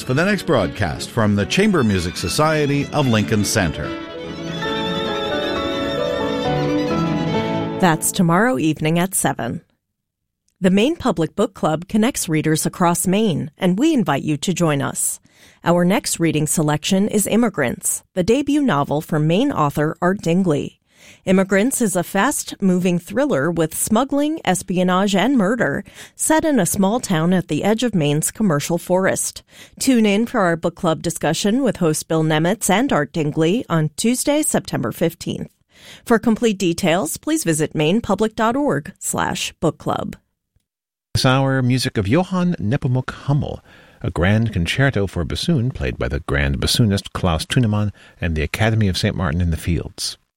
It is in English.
for the next broadcast from the Chamber Music Society of Lincoln Center. That's tomorrow evening at 7. The Maine Public Book Club connects readers across Maine, and we invite you to join us. Our next reading selection is Immigrants, the debut novel from Maine author Art Dingley. Immigrants is a fast-moving thriller with smuggling, espionage, and murder set in a small town at the edge of Maine's commercial forest. Tune in for our book club discussion with host Bill Nemitz and Art Dingley on Tuesday, September 15th. For complete details, please visit mainepublic.org/book club. This hour, music of Johann Nepomuk Hummel, a grand concerto for bassoon played by the grand bassoonist Klaus Thunemann and the Academy of St. Martin in the Fields.